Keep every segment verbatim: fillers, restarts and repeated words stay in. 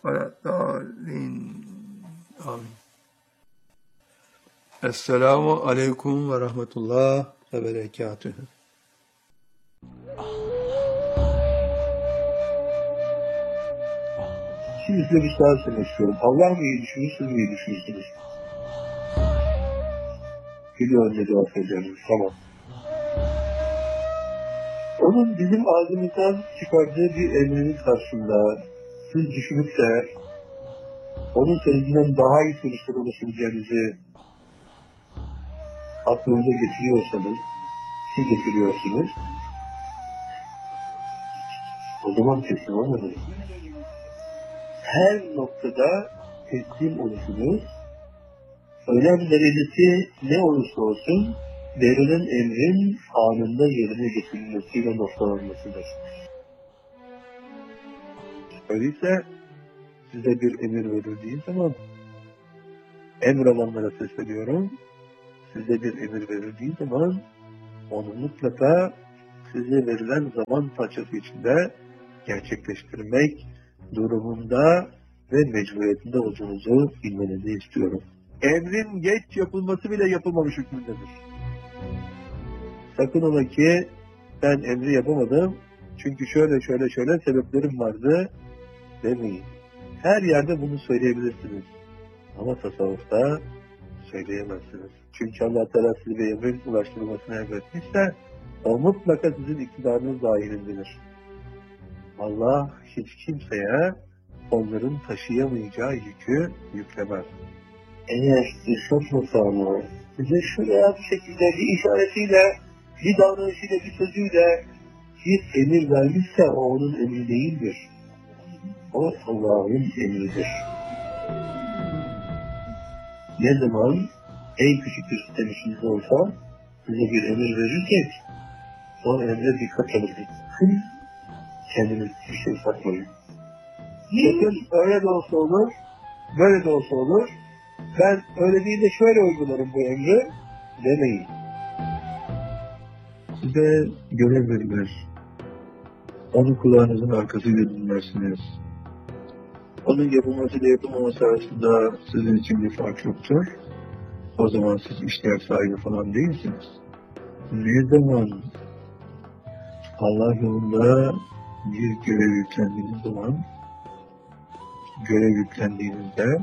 veleddâllin. Amin. Esselamu aleyküm ve rahmetullah ve berekatühü. Şimdi size bir soru sormak istiyorum. Allah mı iyi düşünür, siz mi iyi düşünürsünüz? Biliyorum ne cevap vereceğim. Tamam. Onun bizim ağzımızdan çıkardığı bir emrinin karşısında siz düşünüp de onun söylediğinden daha iyi sonuçlara ulaşabileceğinizi aklınıza getiriyorsanız, siz getiriyorsunuz, o zaman teslim olmadınız. Her noktada teslim olursunuz. Önem derecesi ne olursa olsun, verilen emrin anında yerine getirilmesiyle noktalanmasıdır. Öyleyse size bir emir verildiği zaman, emir alanlara sesleniyorum, size bir emir verildiği zaman, onu mutlaka size verilen zaman parçası içinde gerçekleştirmek durumunda ve mecburiyetinde olduğunuzu bilmenizi istiyorum. Emrin geç yapılması bile yapılmamış hükmündedir. Sakın ola ki ben emri yapamadım çünkü şöyle şöyle şöyle sebeplerim vardı demeyin. Her yerde bunu söyleyebilirsiniz. Ama tasavvufta söyleyemezsiniz. Çünkü Allah Teala sizi bir emrin ulaştırılmasını emretmişse o mutlaka sizin iktidarınız dahilindedir. Allah hiç kimseye onların taşıyamayacağı yükü yüklemez. Eğer İslam makamı size şuraya bir şekilde bir işaretiyle, bir davranışıyla, bir sözüyle bir emir vermişse o onun emri değildir. O Allah'ın emridir. Ne zaman en küçük bir sistem olsa size bir emir verirsek o emre dikkat edin. Kendiniz bir şey sakmayın. Bakın öyle de olsa olur, böyle de olsa olur. Ben öyle değil de şöyle uygularım bu emri demeyin. Size görev verilir. Onu kulağınızın arkasıyla dinlersiniz. Onun yapılması ile yapılmaması arasında sizin için bir fark yoktur. O zaman siz işler sahibi falan değilsiniz. Ne zaman Allah yolunda bir görev yüklendiğiniz zaman, görev yüklendiğinizde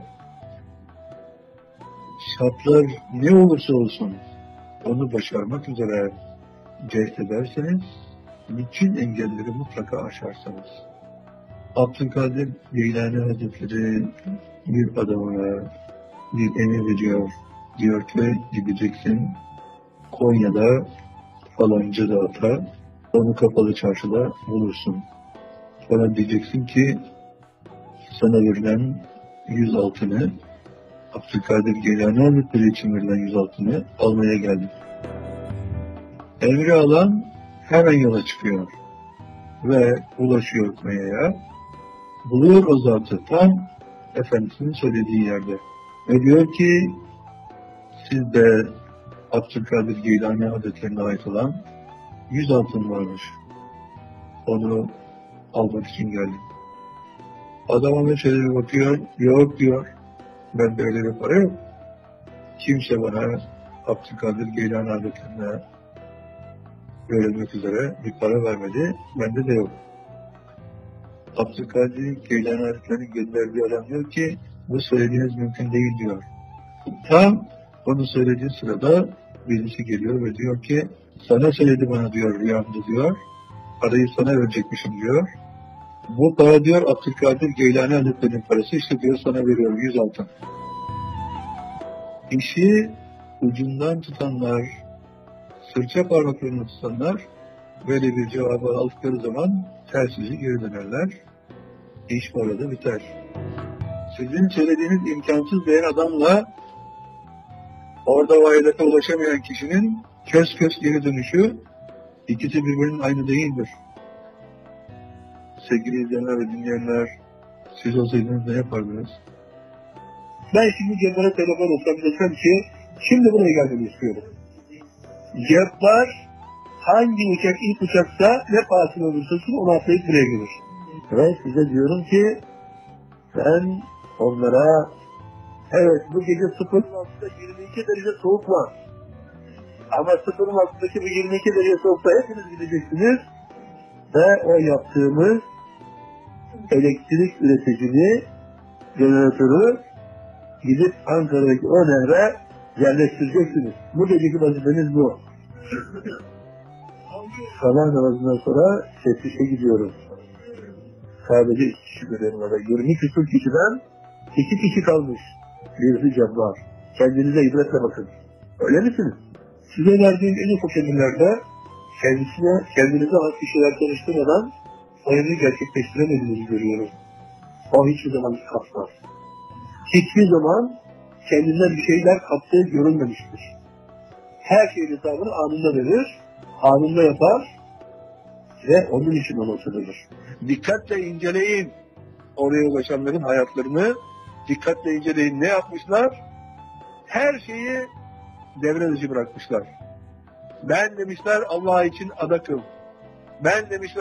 şartlar ne olursa olsun onu başarmak üzere cehd ederseniz, bütün engelleri mutlaka aşarsanız. Abdülkadir Geylani Hazretleri bir adamına bir emir veriyor. Diyor ki gideceksin Konya'da falanca dağıta, onu kapalı çarşıda bulursun. Sonra diyeceksin ki sana verilen yüz altını Abdülkadir Geylani Hazretleri için verilen yüz altını almaya geldim. Emri alan hemen yola çıkıyor ve ulaşıyor Konya'ya. Buluyor o zatı tam Efendisinin söylediği yerde. Ve diyor ki siz de Abdülkadir Geylani Hazretlerine ait olan yüz altın varmış. Onu almak için geldim. Adam ona şöyle bir bakıyor, yok diyor. Ben de öyle bir para yok. Kimse bana Abdülkadir Geylani Hazretlerine verilmek üzere bir para vermedi. Bende de yok. Abdülkadir Geylani Hazretleri'nin gönderdiği adam diyor ki bu söylediğiniz mümkün değil diyor. Tam onu söylediği sırada birisi geliyor ve diyor ki sana söyledi bana diyor rüyamda diyor. Parayı sana verecekmişim diyor. Bu para diyor Abdülkadir Geylani Hazretleri'nin parası işte diyor sana veriyor yüz altın. İşi ucundan tutanlar, sırça parmaklarını tutanlar böyle bir cevabı aldıkları zaman tersizi geri dönerler. İş orada biter. Sizin söylediğiniz imkansız diyen adamla orada o hedefe ulaşamayan kişinin kös kös geri dönüşü ikisi birbirinin aynı değildir. Sevgili izleyenler ve dinleyenler, siz olsaydınız ne yapardınız? Ben şimdi Cebbar'a telefon etsem desem ki şimdi buraya gelmeni istiyorum. Cebbar hangi uçak ilk uçaksa ne pahasına olursa onu atlayıp buraya gelir. Ve size diyorum ki Ben onlara evet bu gece sıfırın altında yirmi iki derece soğuk var. Ama sıfırın altındaki bu yirmi iki derece soğukta hepiniz gideceksiniz ve o yaptığımız elektrik üreticini, jeneratörü gidip Ankara'daki o nehre yerleştireceksiniz. Bu geceki vazifeniz bu. Sabah namazından sonra teftişe gidiyoruz. Sadece iki kişi görüyorum orada. yirmi küsur kişiden iki kişi kalmış. Birisi Cabbar. Kendinize ibretle bakın. Öyle misiniz? Size verdiğim en ufak emirlerde kendisine, kendinize has kişiler tanıştırmadan o emri gerçekleştiremediğinizi görüyorum. O hiçbir zaman kapmaz. Hiçbir zaman kendinden bir şeyler kaptığı görülmemiştir. Her şeyin hesabını anında verir, anında yapar ve onun için ona sığınır. Dikkatle inceleyin oraya ulaşanların hayatlarını, dikkatle inceleyin ne yapmışlar? Her şeyi devre dışı bırakmışlar. Ben demişler Allah için adakım. Ben demişler